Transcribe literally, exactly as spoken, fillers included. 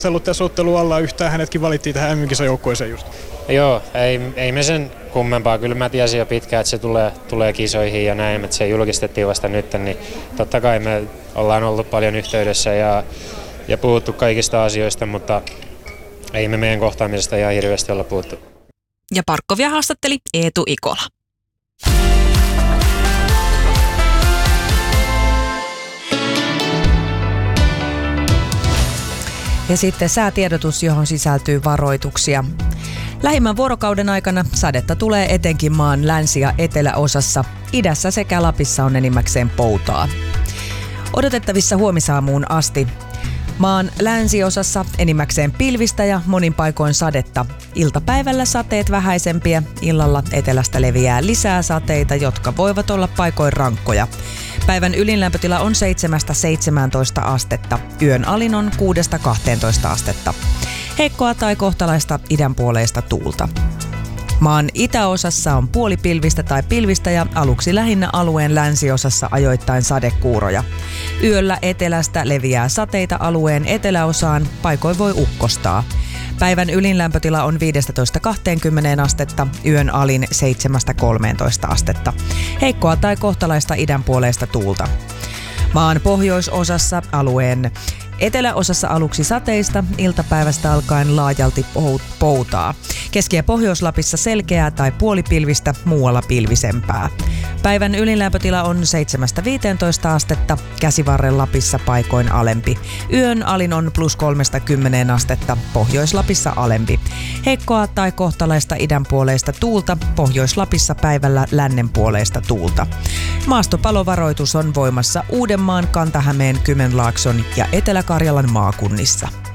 ollut tässä ottelu alla yhtään, hänetkin valittiin tähän M M-kisajoukkueeseen just. Joo, ei, ei me sen kummempaa. Kyllä mä tiesin jo pitkään, että se tulee, tulee kisoihin ja näin, että se julkistettiin vasta nyt, niin totta kai me ollaan ollut paljon yhteydessä ja, ja puhuttu kaikista asioista, mutta ei me meidän kohtaamisesta ihan hirveästi olla puhuttu. Ja Parkkovia haastatteli Eetu Ikola. Ja sitten säätiedotus, johon sisältyy varoituksia. Lähimmän vuorokauden aikana sadetta tulee etenkin maan länsi- ja eteläosassa. Idässä sekä Lapissa on enimmäkseen poutaa. Odotettavissa huomisaamuun asti. Maan länsiosassa enimmäkseen pilvistä ja monin paikoin sadetta. Iltapäivällä sateet vähäisempiä, illalla etelästä leviää lisää sateita, jotka voivat olla paikoin rankkoja. Päivän ylinlämpötila on seitsemästä seitsemääntoista astetta, yön alin on kuudesta kahteentoista astetta. Heikkoa tai kohtalaista idänpuoleista tuulta. Maan itäosassa on puolipilvistä tai pilvistä ja aluksi lähinnä alueen länsiosassa ajoittain sadekuuroja. Yöllä etelästä leviää sateita alueen eteläosaan, paikoin voi ukkostaa. Päivän ylinlämpötila on viisitoista kaksikymmentä astetta, yön alin seitsemästä kolmeentoista astetta. Heikkoa tai kohtalaista idänpuoleista tuulta. Maan pohjoisosassa alueen eteläosassa aluksi sateista, iltapäivästä alkaen laajalti poutaa. Keski- ja Pohjois-Lapissa selkeää tai puolipilvistä, muualla pilvisempää. Päivän ylinlämpötila on seitsemästä viiteentoista astetta, Käsivarren Lapissa paikoin alempi. Yön alin on plus kolmesta kymmeneen astetta, Pohjois-Lapissa alempi. Heikkoa tai kohtalaista idänpuoleista tuulta, Pohjois-Lapissa päivällä lännenpuoleista tuulta. Maastopalovaroitus on voimassa Uudenmaan, Kanta-Hämeen, Kymenlaakson ja Etelä-Karjalan maakunnissa.